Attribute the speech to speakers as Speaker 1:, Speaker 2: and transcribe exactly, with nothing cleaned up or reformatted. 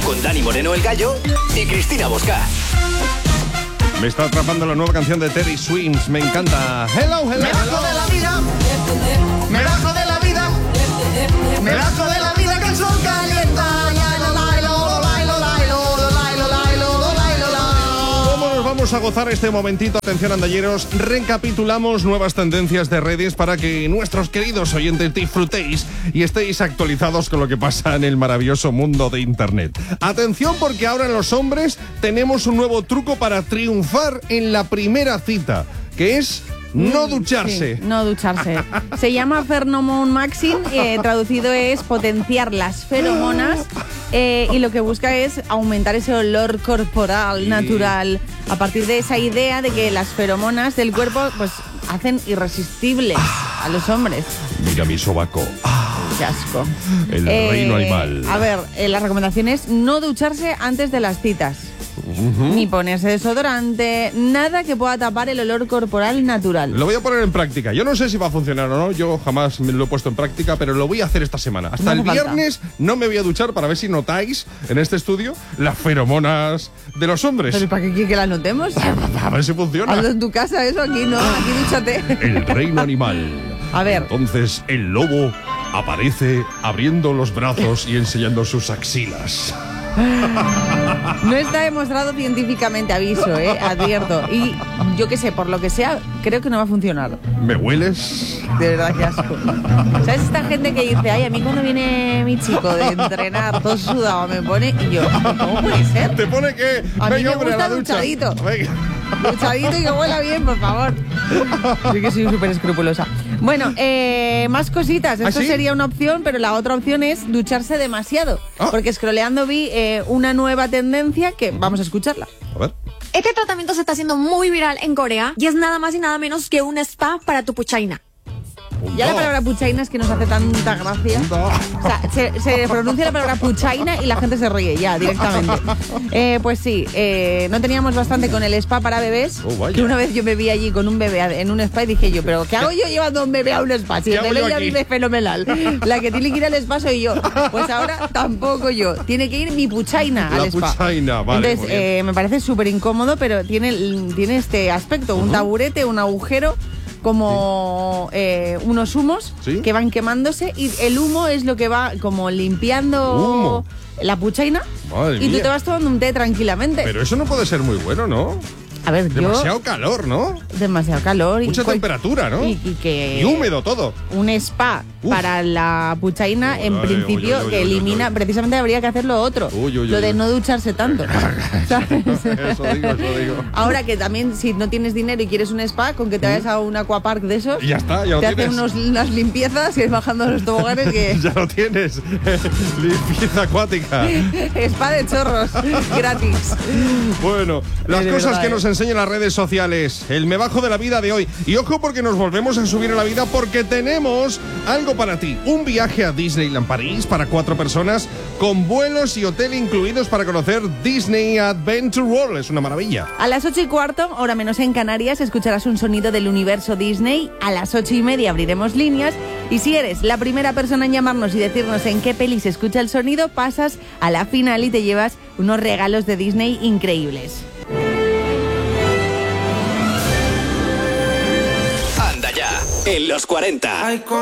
Speaker 1: con Dani Moreno el Gallo y Cristina Bosca.
Speaker 2: Me está atrapando la nueva canción de Teddy Swims, me encanta. Hello, hello,
Speaker 3: Me bajo de la vida, me bajo de la vida, me bajo de la vida que el sol calienta.
Speaker 2: ¿Cómo nos vamos a gozar este momentito? Atención, andalleros, recapitulamos nuevas tendencias de redes para que nuestros queridos oyentes disfrutéis y estéis actualizados con lo que pasa en el maravilloso mundo de Internet. Atención, porque ahora los hombres tenemos un nuevo truco para triunfar en la primera cita, que es no ducharse.
Speaker 4: Sí, no ducharse. Se llama Pheromone Maxing, eh, traducido es potenciar las feromonas, eh, y lo que busca es aumentar ese olor corporal
Speaker 2: Sí.
Speaker 4: natural a partir de esa idea de que las feromonas del cuerpo pues hacen irresistibles a los hombres.
Speaker 2: Mira mi sobaco.
Speaker 4: Qué asco.
Speaker 2: El reino animal.
Speaker 4: A ver, eh, la recomendación es no ducharse antes de las citas.
Speaker 2: Uh-huh.
Speaker 4: Ni ponerse desodorante, nada que pueda tapar el olor corporal natural.
Speaker 2: Lo voy a poner en práctica. Yo no sé si va a funcionar o no. Yo jamás me lo he puesto en práctica, pero lo voy a hacer esta semana. Hasta
Speaker 4: No
Speaker 2: el
Speaker 4: hace falta.
Speaker 2: viernes no me voy a duchar para ver si notáis en este estudio las feromonas de los hombres.
Speaker 4: ¿Pero para qué quiere que la notemos?
Speaker 2: A ver si funciona.
Speaker 4: Hazlo en tu casa, eso aquí no, aquí dúchate.
Speaker 2: El reino animal.
Speaker 4: A ver.
Speaker 2: Entonces el lobo aparece abriendo los brazos y enseñando sus axilas.
Speaker 4: No está demostrado científicamente, aviso, eh, advierto. Y yo qué sé, por lo que sea, creo que no va a funcionar.
Speaker 2: ¿Me hueles?
Speaker 4: De verdad, qué asco. ¿Sabes esta gente que dice, ay, a mí cuando viene mi chico de entrenar todo sudado me pone, y yo, ¿cómo puede ser?
Speaker 2: ¿Te pone que?
Speaker 4: A mí
Speaker 2: Venga,
Speaker 4: me
Speaker 2: hombre,
Speaker 4: gusta
Speaker 2: a la ducha.
Speaker 4: duchadito.
Speaker 2: Venga.
Speaker 4: Duchadito y que huela bien, por favor. Yo que soy súper escrupulosa. Bueno, eh, más cositas. Esto
Speaker 2: ¿Ah, sí?
Speaker 4: sería una opción, pero la otra opción es ducharse demasiado.
Speaker 2: Ah.
Speaker 4: Porque scrolleando vi eh, una nueva tendencia que vamos a escucharla.
Speaker 2: A ver.
Speaker 5: Este tratamiento se está haciendo muy viral en Corea y es nada más y nada menos que un spa para tu puchaina.
Speaker 4: Ya la palabra puchaina es que nos hace tanta gracia. O sea, se, se pronuncia la palabra puchaina y la gente se ríe ya directamente. Eh, pues sí, eh, no teníamos bastante con el spa para bebés.
Speaker 2: Oh, vaya.
Speaker 4: Que una vez yo me vi allí con un bebé en un spa y dije yo, ¿pero qué hago yo llevando a un bebé a un spa? Si
Speaker 2: ¿Qué
Speaker 4: el
Speaker 2: hago
Speaker 4: bebé
Speaker 2: yo
Speaker 4: ya
Speaker 2: aquí?
Speaker 4: vive fenomenal. La que tiene que ir al spa soy yo. Pues ahora tampoco yo. Tiene que ir mi puchaina
Speaker 2: La
Speaker 4: al spa.
Speaker 2: puchaina, vale,
Speaker 4: Entonces,
Speaker 2: muy bien.
Speaker 4: eh, me parece súper incómodo, pero tiene, tiene este aspecto, un taburete, un agujero, como eh, unos humos
Speaker 2: ¿Sí?
Speaker 4: que van quemándose y el humo es lo que va como limpiando
Speaker 2: Humo.
Speaker 4: la puchaina.
Speaker 2: Madre
Speaker 4: Y tú
Speaker 2: mía.
Speaker 4: te vas tomando un té tranquilamente.
Speaker 2: Pero eso no puede ser muy bueno, ¿no?
Speaker 4: A ver,
Speaker 2: Demasiado
Speaker 4: yo...
Speaker 2: calor, ¿no?
Speaker 4: Demasiado calor.
Speaker 2: Mucha
Speaker 4: y, cual-
Speaker 2: temperatura, ¿no?
Speaker 4: Y, y que...
Speaker 2: Y húmedo todo.
Speaker 4: Un spa
Speaker 2: Uf.
Speaker 4: para la puchaina,
Speaker 2: Uy,
Speaker 4: en
Speaker 2: uy,
Speaker 4: principio,
Speaker 2: uy, uy,
Speaker 4: que
Speaker 2: uy, uy,
Speaker 4: elimina...
Speaker 2: uy.
Speaker 4: Precisamente habría que hacer lo otro.
Speaker 2: Uy, uy,
Speaker 4: lo
Speaker 2: uy,
Speaker 4: de
Speaker 2: uy.
Speaker 4: no ducharse tanto. ¿Sabes?
Speaker 2: Eso digo, eso digo.
Speaker 4: Ahora que también, si no tienes dinero y quieres un spa, con que te vayas a un aquapark de esos...
Speaker 2: Y ya está, ya lo
Speaker 4: te hacen
Speaker 2: tienes.
Speaker 4: unos, unas limpiezas y bajando los toboganes que...
Speaker 2: Ya lo tienes. Limpieza acuática.
Speaker 4: Spa de chorros, gratis.
Speaker 2: Bueno, las
Speaker 4: De
Speaker 2: cosas
Speaker 4: verdad,
Speaker 2: que
Speaker 4: eh.
Speaker 2: nos enseñan las redes sociales. El me bajo de la vida de hoy. Y ojo, porque nos volvemos a subir a la vida porque tenemos algo para ti. Un viaje a Disneyland París para cuatro personas con vuelos y hotel incluidos para conocer Disney Adventure World. Es una maravilla.
Speaker 4: A las ocho y cuarto, hora menos en Canarias, escucharás un sonido del universo Disney. A las ocho y media abriremos líneas. Y si eres la primera persona en llamarnos y decirnos en qué peli se escucha el sonido, pasas a la final y te llevas unos regalos de Disney increíbles.
Speaker 1: Anda ya, en los cuarenta.